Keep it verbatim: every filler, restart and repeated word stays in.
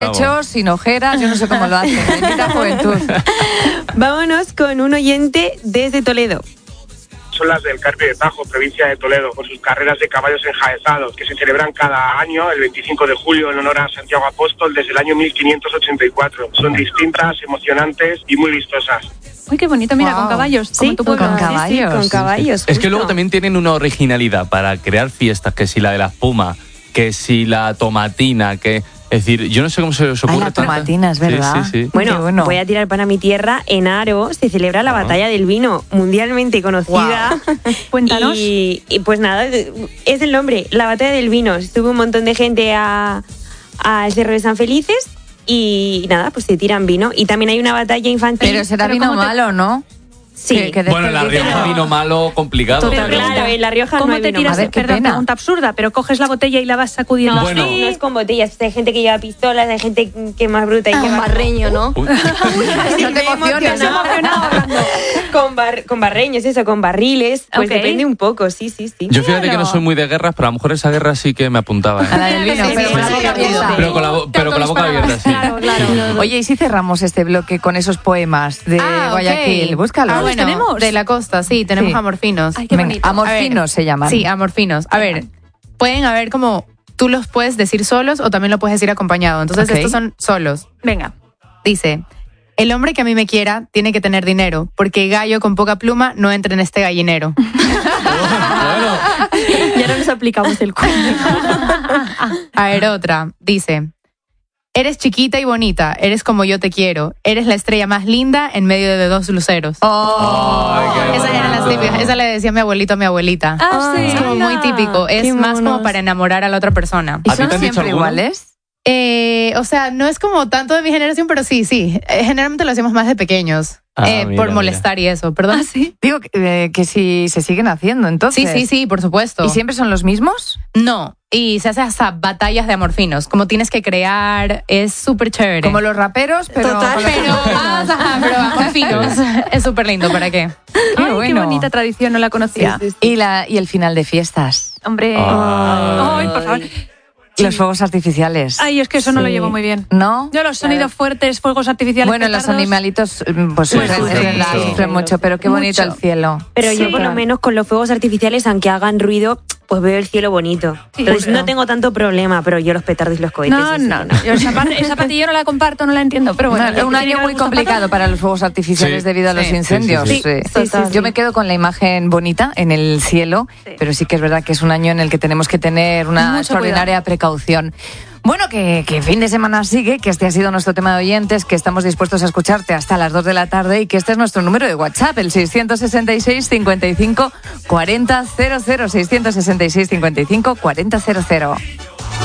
Hecho, sin ojeras, yo no sé cómo lo hacen. Bendita juventud. Vámonos con un oyente desde Toledo. Son las del Carpio de Tajo, provincia de Toledo, por sus carreras de caballos enjaezados, que se celebran cada año, el veinticinco de julio, en honor a Santiago Apóstol, desde el año mil quinientos ochenta y cuatro. Son distintas, emocionantes y muy vistosas. Uy, qué bonito, mira, Wow. con caballos. Sí, como tu pueblo. con caballos. Sí, sí, con caballos. Es que luego justo. también tienen una originalidad para crear fiestas, que si la de la espuma, que si la tomatina, que... Es decir, yo no sé cómo se les ocurre. Ay, la tanta- tomatina, es verdad. Sí, sí, sí. Bueno, Qué bueno. voy a tirar para mi tierra. En Aro se celebra la Ah. batalla del vino, mundialmente conocida. Cuéntanos. Y, y pues nada, es el nombre, la batalla del vino. Estuvo un montón de gente a, al Cerro de San Felices y nada, pues se tiran vino. Y también hay una batalla infantil. Pero será Pero vino ¿cómo te- malo, ¿no? Sí. Que- que Bueno, en La desperdicio. Rioja vino malo, complicado. Total, pero- claro, en La Rioja ¿Cómo no hay te vino tiras? A ver, qué Perdón, pena. pregunta absurda, pero coges la botella y la vas sacudiendo No, Bueno. así. no es con botellas. Hay gente que lleva pistolas, hay gente que es más bruta y que va Barreño, ¿no? Uy, No te emociones. con, bar- con barreños, eso, con barriles. Pues Ok. depende un poco, sí, sí, sí. yo fíjate que Claro. no soy muy de guerras, pero a lo mejor esa guerra sí que me apuntaba. ¿eh? A la del vino, Sí, pero sí, con la sí, boca sí, abierta. sí. Pero con la, bo- pero con la boca abierta, sí. Claro, claro. Oye, ¿y si cerramos este bloque con esos poemas de Ah, ok. Guayaquil? Búscalos. Ah, bueno, tenemos? de la costa, sí, tenemos Sí. amorfinos. Ay, qué Venga, bonito. amorfinos A ver, se llaman. Sí, amorfinos. A ver, pueden haber como, tú los puedes decir solos o también lo puedes decir acompañado. Entonces Ok. estos son solos. Venga. Dice, el hombre que a mí me quiera tiene que tener dinero, porque gallo con poca pluma no entra en este gallinero. Bueno, Ya no nos aplicamos el cuento. A ver, otra. Dice, eres chiquita y bonita, eres como yo te quiero, eres la estrella más linda en medio de dos luceros. Oh. Ay, qué Esas eran las bonito. típicas. Esa le decía mi abuelito a mi abuelita. Ah, sí. Es como muy típico. Es Qué más como monos. para enamorar a la otra persona. ¿Y ¿A ti son te han dicho siempre alguno? iguales? Eh, o sea, no es como tanto de mi generación, pero sí, sí. Eh, generalmente lo hacemos más de pequeños. Ah, eh, mira, por mira. molestar y eso, perdón. Ah, sí. Digo que, eh, que si se siguen haciendo, entonces. Sí, sí, sí, por supuesto. ¿Y siempre son los mismos? No, y se hace hasta batallas de amorfinos. Como tienes que crear, es súper chévere. Como los raperos, pero... Total. con los Pero, amorfinos. ah, ajá, pero amorfinos. Es súper lindo, ¿para qué? Qué Ay, bueno. qué bonita tradición, no la conocía. Y, la, y el final de fiestas. Hombre. Ah. Ay, por favor. Los fuegos artificiales. Ay, es que eso no lo Sí. llevo muy bien. ¿No? Yo los sonidos fuertes, fuegos artificiales. Bueno, los petardos. animalitos mm, pues Sí, sufren, sufren sufren la- mucho. sufren mucho, pero qué bonito Mucho. el cielo. Pero Sí. yo por lo menos con los fuegos artificiales, aunque hagan ruido, pues veo el cielo bonito. Sí, Entonces justo. no tengo tanto problema, pero yo los petardos y los cohetes. No, eso sí, no, no. Yo esa parte, esa parte yo no la comparto, no la entiendo. Pero bueno, Una- el un que año tiene muy gusto complicado fatal. para los fuegos artificiales Sí. debido a los Sí. incendios. Sí, sí, sí. Sí, sí, Yo sí. me quedo con la imagen bonita en el cielo, Sí. pero sí que es verdad que es un año en el que tenemos que tener una Mucho extraordinaria precaución. Bueno, que, que fin de semana sigue, que este ha sido nuestro tema de oyentes, que estamos dispuestos a escucharte hasta las dos de la tarde y que este es nuestro número de WhatsApp, el seiscientos sesenta y seis, cincuenta y cinco, cuarenta, cero cero, seiscientos sesenta y seis, cincuenta y cinco, cuarenta, cero cero.